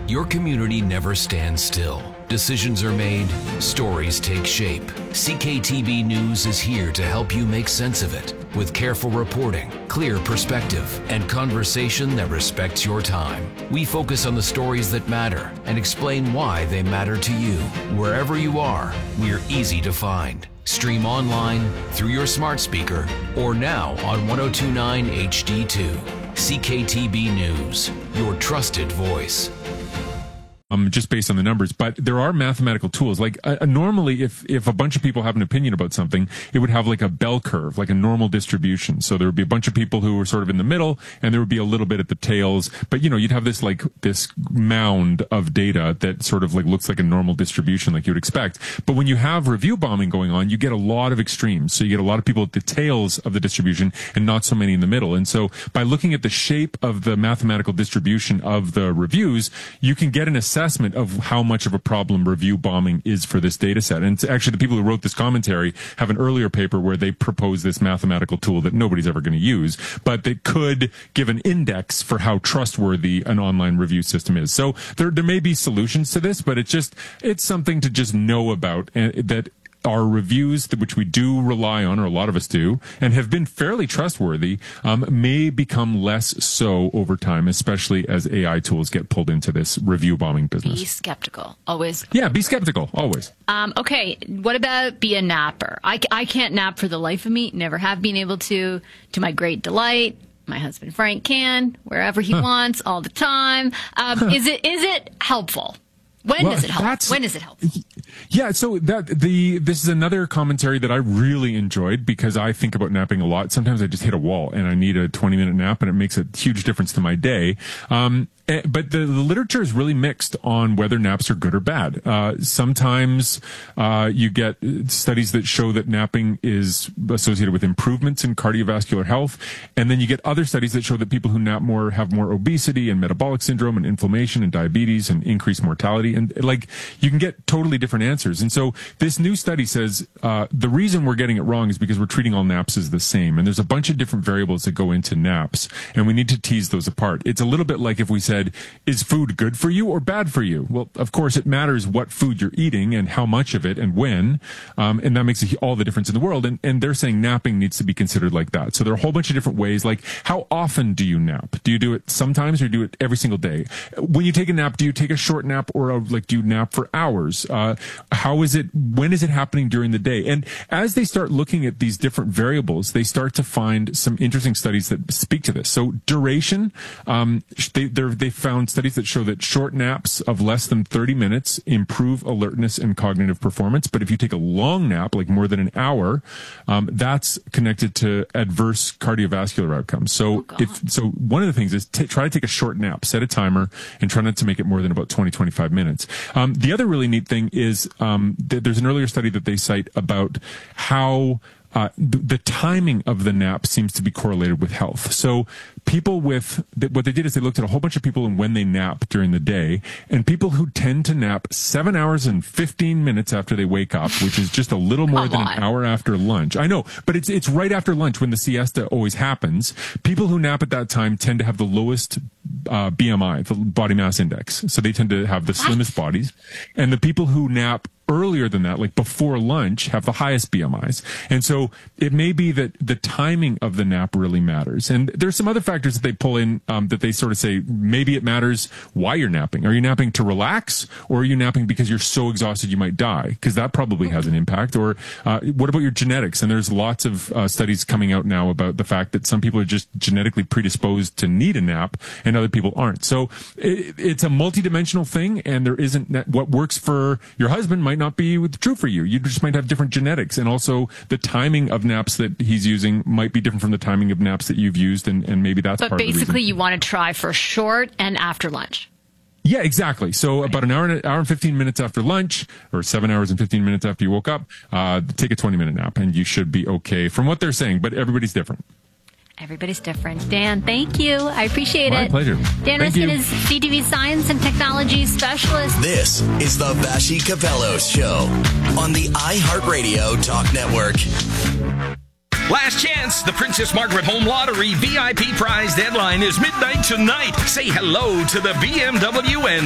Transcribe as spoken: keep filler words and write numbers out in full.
Your community never stands still. Decisions are made, stories take shape. C K T B News is here to help you make sense of it with careful reporting, clear perspective, and conversation that respects your time. We focus on the stories that matter and explain why they matter to you. Wherever you are, we're easy to find. Stream online, through your smart speaker, or now on ten twenty-nine H D two. C K T B News, your trusted voice. Um, just based on the numbers, but there are mathematical tools. Like uh, normally, if if a bunch of people have an opinion about something, it would have like a bell curve, like a normal distribution. So there would be a bunch of people who were sort of in the middle, and there would be a little bit at the tails. But you know, you'd have this like this mound of data that sort of like looks like a normal distribution, like you would expect. But when you have review bombing going on, you get a lot of extremes. So you get a lot of people at the tails of the distribution, and not so many in the middle. And so by looking at the shape of the mathematical distribution of the reviews, you can get an assessment of how much of a problem review bombing is for this data set. And it's actually the people who wrote this commentary have an earlier paper where they propose this mathematical tool that nobody's ever going to use, but that could give an index for how trustworthy an online review system is. So there, there may be solutions to this, but it's just, it's something to just know about, and that our reviews, which we do rely on, or a lot of us do, and have been fairly trustworthy, um, may become less so over time, especially as A I tools get pulled into this review bombing business. Be skeptical, always. Yeah, be skeptical, always. Um, okay, what about be a napper? I, I can't nap for the life of me, never have been able to, to my great delight. My husband Frank can, wherever he huh. wants, all the time. Um, huh. Is it is it helpful? When well, does it help? When does it help? Yeah, so that the this is another commentary that I really enjoyed because I think about napping a lot. Sometimes I just hit a wall and I need a twenty minute nap, and it makes a huge difference to my day. Um, but the, the literature is really mixed on whether naps are good or bad. Uh, sometimes uh, you get studies that show that napping is associated with improvements in cardiovascular health, and then you get other studies that show that people who nap more have more obesity and metabolic syndrome and inflammation and diabetes and increased mortality. And like you can get totally different answers. And so this new study says uh, the reason we're getting it wrong is because we're treating all naps as the same. And there's a bunch of different variables that go into naps, and we need to tease those apart. It's a little bit like if we said, is food good for you or bad for you? Well, of course, it matters what food you're eating and how much of it and when. Um, and that makes all the difference in the world. And, and they're saying napping needs to be considered like that. So there are a whole bunch of different ways. Like, how often do you nap? Do you do it sometimes or do you do it every single day? When you take a nap, do you take a short nap or a, like, do you nap for hours? Uh, how is it, when is it happening during the day? And as they start looking at these different variables, they start to find some interesting studies that speak to this. So duration, um, they, they're, they found studies that show that short naps of less than thirty minutes improve alertness and cognitive performance. But if you take a long nap, like more than an hour, um, that's connected to adverse cardiovascular outcomes. So oh, if, so one of the things is t- try to take a short nap, set a timer, and try not to make it more than about twenty, twenty-five minutes. Um, the other really neat thing is, um, th- there's an earlier study that they cite about how Uh, the, the timing of the nap seems to be correlated with health. So people with, th- what they did is they looked at a whole bunch of people and when they nap during the day, and people who tend to nap seven hours and fifteen minutes after they wake up, which is just a little more than an hour after lunch. I know, but it's, it's right after lunch when the siesta always happens. People who nap at that time tend to have the lowest uh, B M I, the body mass index. So they tend to have the slimmest bodies. And the people who nap earlier than that, like before lunch, have the highest B M Is. And so it may be that the timing of the nap really matters. And there's some other factors that they pull in um, that they sort of say, maybe it matters why you're napping. Are you napping to relax, or are you napping because you're so exhausted you might die? Because that probably has an impact. Or uh, what about your genetics? And there's lots of uh, studies coming out now about the fact that some people are just genetically predisposed to need a nap and other people aren't. So it, it's a multidimensional thing, and there isn't that what works for your husband might not be true for you. You just might have different genetics, and also the timing of naps that he's using might be different from the timing of naps that you've used, and, and maybe that's but part of the reason. But basically you want to try for short and after lunch. Yeah, exactly. So about an hour and hour and fifteen minutes after lunch, or seven hours and fifteen minutes after you woke up, uh, take a twenty minute nap, and you should be okay from what they're saying, but everybody's different. Everybody's different. Dan, thank you. I appreciate My it. My pleasure. Dan thank Riskin you. is C T V Science and Technology Specialist. This is the Vassy Cavellos Show on the iHeartRadio Talk Network. Last chance. The Princess Margaret Home Lottery V I P prize deadline is midnight tonight. Say hello to the B M W and